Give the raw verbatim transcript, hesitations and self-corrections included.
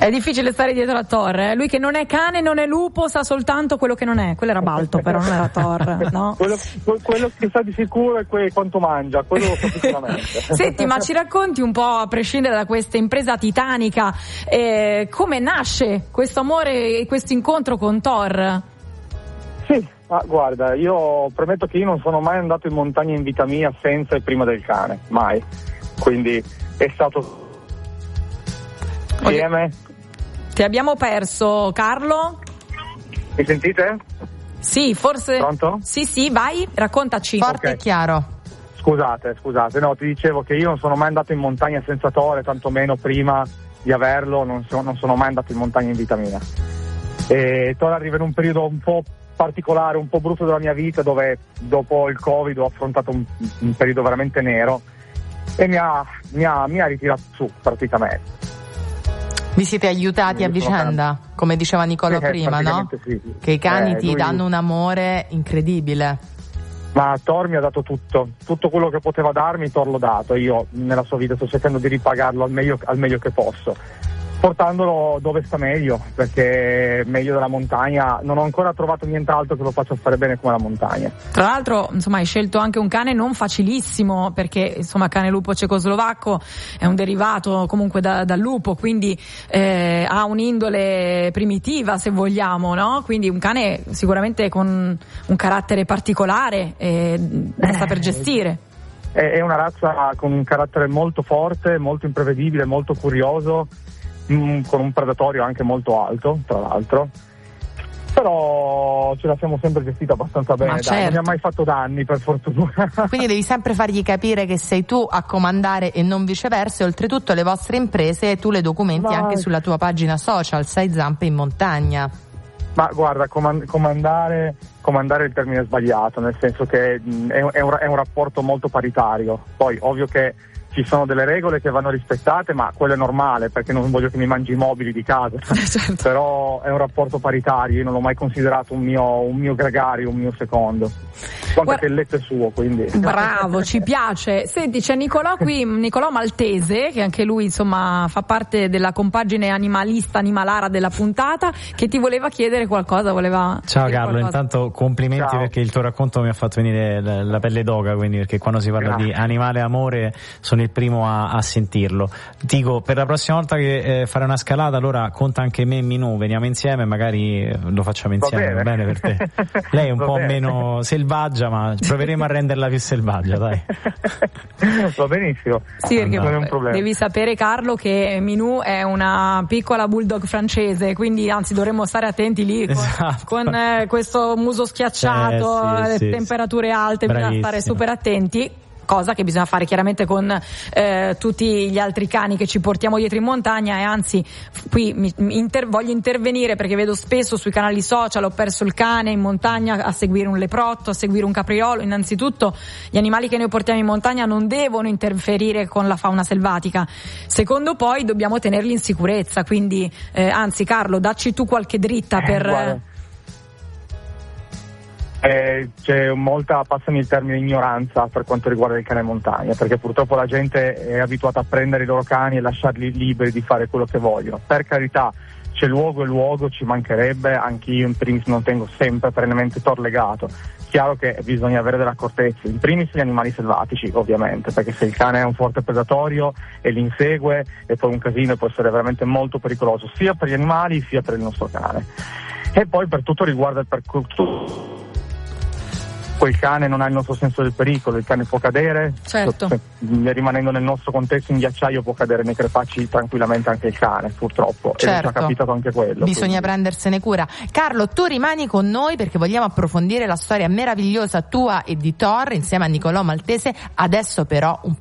È difficile stare dietro a Thor, eh? Lui che non è cane, non è lupo, sa soltanto quello che non è. Quello era Balto, però non era Thor, no? quello, quello che sa di sicuro è que- quanto mangia, quello lo so sicuramente. Senti, ma ci racconti un po', a prescindere da questa impresa titanica, eh, come nasce questo amore e questo incontro con Thor? Sì, ma guarda, io premetto che io non sono mai andato in montagna in vita mia senza e prima del cane, mai. Quindi è stato insieme. Ti abbiamo perso, Carlo? Mi sentite? Sì, forse. Pronto? Sì, sì, vai, raccontaci. Forte Okay. e chiaro. Scusate, scusate, no, ti dicevo che io non sono mai andato in montagna senza Thor, tantomeno prima di averlo, non, so, non sono mai andato in montagna in vita mia. E Thor arriva in un periodo un po' particolare, un po' brutto della mia vita, dove dopo il Covid ho affrontato un, un periodo veramente nero e mi ha, mi ha, mi ha ritirato su praticamente. Vi siete aiutati Io a vicenda, come diceva Nicolò Eh, prima, no? sì. Che i cani Eh, ti lui- danno un amore incredibile. Ma Thor mi ha dato tutto, tutto quello che poteva darmi Thor l'ho dato, io nella sua vita sto cercando di ripagarlo al meglio, al meglio che posso, portandolo dove sta meglio, perché meglio della montagna, non ho ancora trovato nient'altro che lo faccia stare bene come la montagna. Tra l'altro, insomma, hai scelto anche un cane non facilissimo, perché insomma cane lupo cecoslovacco è un derivato comunque da, dal lupo, quindi eh, ha un'indole primitiva, se vogliamo, no? Quindi un cane sicuramente con un carattere particolare eh, da saper gestire. È, è una razza con un carattere molto forte, molto imprevedibile, molto curioso, mh, con un predatorio anche molto alto, tra l'altro. Però ce la siamo sempre gestita abbastanza bene, Ma dai, certo. non mi ha mai fatto danni, per fortuna. Quindi devi sempre fargli capire che sei tu a comandare e non viceversa, e oltretutto le vostre imprese tu le documenti Ma- anche sulla tua pagina social, Sei Zampe in Montagna. Ma guarda, comand- comandare, comandare è il termine sbagliato, nel senso che mh, è, è, un, è un rapporto molto paritario. Poi ovvio che ci sono delle regole che vanno rispettate, ma quello è normale, perché non voglio che mi mangi i mobili di casa. Certo. Però è un rapporto paritario, io non l'ho mai considerato un mio, un mio gregario, un mio secondo. Quanto Guarda- che il letto è suo, quindi. Bravo, ci piace. Senti, c'è Nicolò qui, Nicolò Maltese, che anche lui insomma fa parte della compagine animalista animalara della puntata, che ti voleva chiedere qualcosa, voleva Ciao dire Carlo, qualcosa. intanto complimenti. Ciao. Perché il tuo racconto mi ha fatto venire la, la pelle d'oca, quindi perché quando si parla Grazie. di animale e amore sono il primo a, a sentirlo. Dico, per la prossima volta che eh, fare una scalata, allora conta anche me e Minù, veniamo insieme, magari eh, lo facciamo Va insieme, va bene. bene per te? Lei è un Va po' bene. meno selvaggia, ma proveremo a renderla più selvaggia, dai. Va benissimo. Sì, perché non è un problema. devi sapere, Carlo, che Minù è una piccola bulldog francese, quindi anzi dovremmo stare attenti lì con, Esatto. con eh, questo muso schiacciato, Eh, sì, le sì, temperature alte, bisogna Bravissimo. stare super attenti. Cosa che bisogna fare chiaramente con eh, tutti gli altri cani che ci portiamo dietro in montagna. E anzi, qui mi, mi inter- voglio intervenire perché vedo spesso sui canali social: ho perso il cane in montagna a seguire un leprotto, a seguire un capriolo. Innanzitutto gli animali che noi portiamo in montagna non devono interferire con la fauna selvatica. Secondo, poi dobbiamo tenerli in sicurezza, quindi eh, anzi Carlo, dacci tu qualche dritta Eh, per guarda. Eh, c'è molta, passami il termine, ignoranza per quanto riguarda il cane in montagna, perché purtroppo la gente è abituata a prendere i loro cani e lasciarli liberi di fare quello che vogliono. Per carità, c'è luogo e luogo, ci mancherebbe, anch'io in primis non tengo sempre perennemente Thor legato. Chiaro che bisogna avere dell'accortezza, in primis gli animali selvatici ovviamente, perché se il cane è un forte predatorio e li insegue è poi un casino e può essere veramente molto pericoloso sia per gli animali sia per il nostro cane. E poi per tutto riguarda il percorso, il cane non ha il nostro senso del pericolo, il cane può cadere, Certo. rimanendo nel nostro contesto in ghiacciaio può cadere nei crepacci tranquillamente anche il cane, purtroppo, ed è Certo. già capitato anche quello. Bisogna quindi. prendersene cura. Carlo, tu rimani con noi perché vogliamo approfondire la storia meravigliosa tua e di Thor insieme a Nicolò Maltese. Adesso però un